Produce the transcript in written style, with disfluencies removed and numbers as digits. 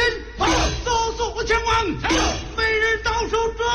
人，速速前往，每人到手准